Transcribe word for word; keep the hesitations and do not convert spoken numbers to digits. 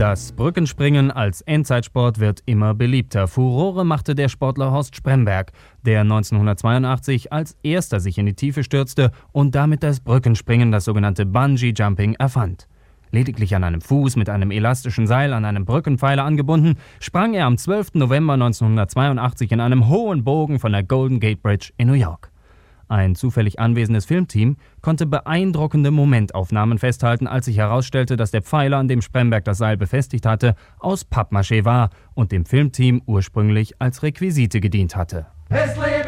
Das Brückenspringen als Endzeitsport wird immer beliebter. Furore machte der Sportler Horst Spremberg, der neunzehnhundertzweiundachtzig als erster sich in die Tiefe stürzte und damit das Brückenspringen, das sogenannte Bungee-Jumping, erfand. Lediglich an einem Fuß mit einem elastischen Seil an einem Brückenpfeiler angebunden, sprang er am zwölften November neunzehnhundertzweiundachtzig in einem hohen Bogen von der Golden Gate Bridge in New York. Ein zufällig anwesendes Filmteam konnte beeindruckende Momentaufnahmen festhalten, als sich herausstellte, dass der Pfeiler, an dem Spremberg das Seil befestigt hatte, aus Pappmaché war und dem Filmteam ursprünglich als Requisite gedient hatte. Es